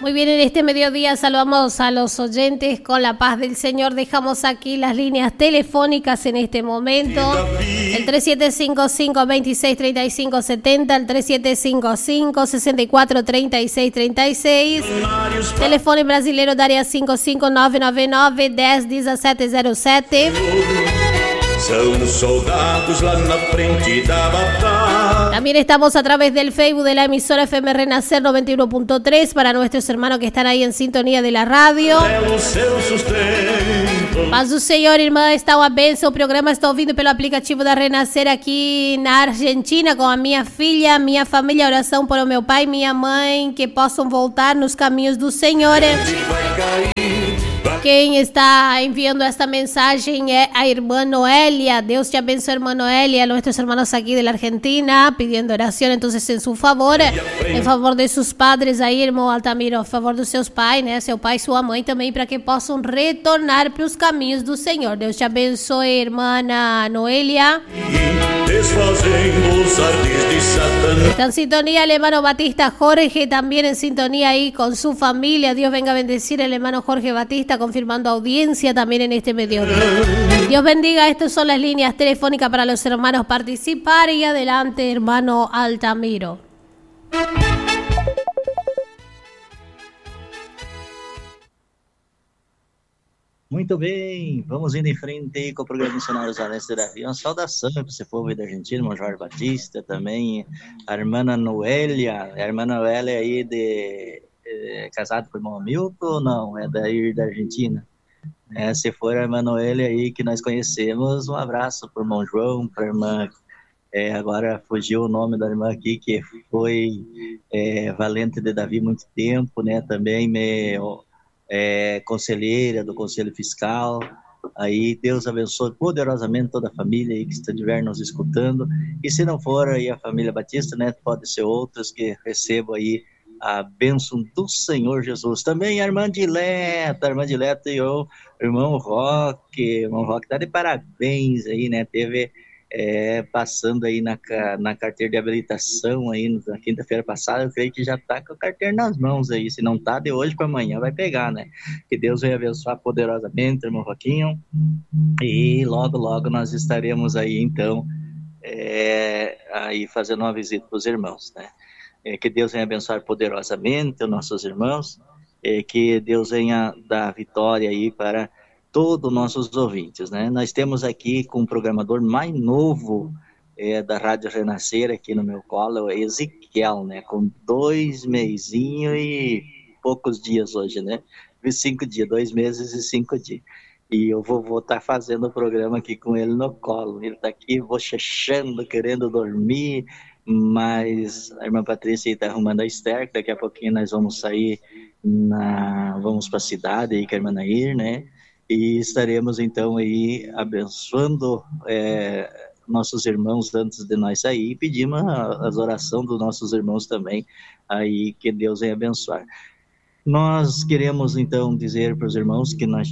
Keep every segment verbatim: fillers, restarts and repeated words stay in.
Muy bien, en este mediodía saludamos a los oyentes con la paz del Señor. Dejamos aquí las líneas telefónicas en este momento. El tres siete cinco cinco, dos seis tres cinco siete cero, el tres siete cinco cinco, seis cuatro tres seis tres seis. Telefone brasileiro da área cinco cinco nove nove nove, dez, dezessete zero sete. São soldados lá na frente da batalha. También estamos a través del Facebook de la emisora F M Renacer noventa y uno punto tres para nuestros hermanos que están ahí en sintonía de la radio. Mas o Senhor, irmã, está uma bênção. O programa está ouvindo pelo aplicativo da Renacer aqui na Argentina com a minha filha, minha família. Oração para o meu pai e minha mãe que possam voltar nos caminhos do Senhor. Quem está enviando esta mensagem é a irmã Noelia. Deus te abençoe, irmã Noelia. Nuestros hermanos aquí de la Argentina pidiendo oración entonces en su favor, em favor de seus padres aí, irmão Altamiro, a favor dos seus pais, né? Seu pai e sua mãe também, para que possam retornar para os caminhos do Senhor. Deus te abençoe, irmã Noelia. Está en sintonía el hermano Batista Jorge, también en sintonía ahí con su familia. Dios venga a bendecir el hermano Jorge Batista, confirmando audiencia también en este mediodía. Dios bendiga, estas son las líneas telefónicas para los hermanos participar. Y adelante, hermano Altamiro. Muito bem, vamos indo em frente com o programa Missionários Valentes de Davi. Uma saudação para você, povo da Argentina, irmão Jorge Batista, também a irmã Noelia, a irmã Noelia aí de, é, casada com o irmão Hamilton ou não? É daí da Argentina? É, se for a irmã Noelia aí que nós conhecemos, um abraço para o irmão João, para a irmã, é, agora fugiu o nome da irmã aqui, que foi é, valente de Davi muito tempo, né, também me... É, conselheira do Conselho Fiscal. Aí Deus abençoe poderosamente toda a família aí que estiver nos escutando, e se não for aí a família Batista, né, pode ser outras que recebam aí a bênção do Senhor Jesus. Também a irmã Dileta, a irmã Dileta e o irmão Roque, o irmão Roque tá de parabéns aí, né, teve é, passando aí na, na carteira de habilitação aí na quinta-feira passada. Eu creio que já tá com a carteira nas mãos aí, se não tá, de hoje para amanhã vai pegar, né? Que Deus venha abençoar poderosamente, irmão Roquinho, e logo, logo nós estaremos aí, então, é, aí fazendo uma visita para os irmãos, né? É, que Deus venha abençoar poderosamente os nossos irmãos, é, que Deus venha dar vitória aí para todos os nossos ouvintes, né? Nós temos aqui com o programador mais novo é, da Rádio Renascer aqui no meu colo, o Ezequiel, né? Com dois mesinhos e poucos dias hoje, né? Cinco dias, dois meses e cinco dias. E eu vou estar fazendo o programa aqui com ele no colo. Ele está aqui bochechando, querendo dormir, mas a irmã Patrícia está arrumando a Esther, daqui a pouquinho nós vamos sair, na... vamos para a cidade aí com a irmã Nair, né? E estaremos, então, aí abençoando é, nossos irmãos antes de nós sair, e pedimos as orações dos nossos irmãos também, aí que Deus venha abençoar. Nós queremos, então, dizer para os irmãos que nós...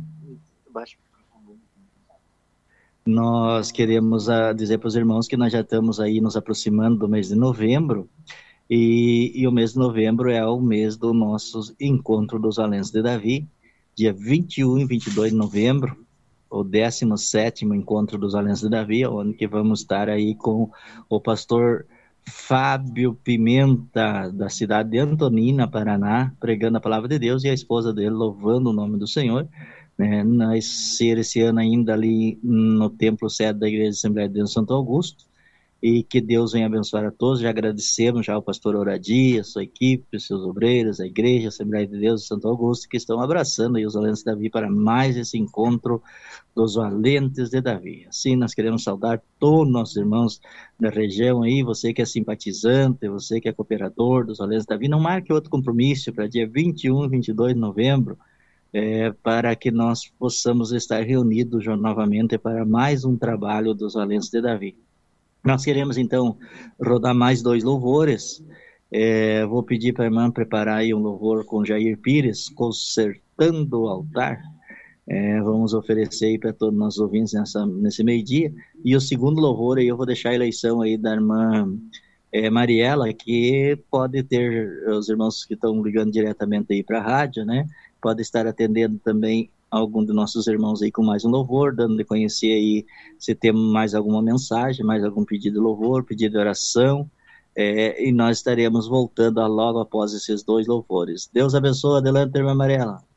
Nós queremos a, dizer para os irmãos que nós já estamos aí nos aproximando do mês de novembro, e, e o mês de novembro é o mês do nosso encontro dos Valentes de Davi, dia vinte e um e vinte e dois de novembro, o décimo sétimo encontro dos Valentes de Davi, onde que vamos estar aí com o pastor Fábio Pimenta, da cidade de Antonina, Paraná, pregando a palavra de Deus, e a esposa dele louvando o nome do Senhor, né? Nós ser esse ano ainda ali no templo sede da Igreja de Assembleia de Deus Santo Augusto, e que Deus venha abençoar a todos. Já agradecemos já ao pastor Oradia, sua equipe, seus obreiros, a Igreja, a Assembleia de Deus de Santo Augusto, que estão abraçando aí os Valentes de Davi para mais esse encontro dos Valentes de Davi. Assim, nós queremos saudar todos os nossos irmãos da região aí, você que é simpatizante, você que é cooperador dos Valentes de Davi, não marque outro compromisso para dia vinte e um e vinte e dois de novembro, é, para que nós possamos estar reunidos novamente para mais um trabalho dos Valentes de Davi. Nós queremos, então, rodar mais dois louvores. É, vou pedir para a irmã preparar aí um louvor com Jair Pires, Consertando o Altar. É, vamos oferecer aí para todos os nossos ouvintes nessa, nesse meio-dia. E o segundo louvor aí eu vou deixar a eleição aí da irmã é, Mariela, que pode ter, os irmãos que estão ligando diretamente aí para a rádio, né? Pode estar atendendo também algum dos nossos irmãos aí com mais um louvor, dando de conhecer aí se temos mais alguma mensagem, mais algum pedido de louvor, pedido de oração, é, e nós estaremos voltando a logo após esses dois louvores. Deus abençoe, adelante, irmã Mariela.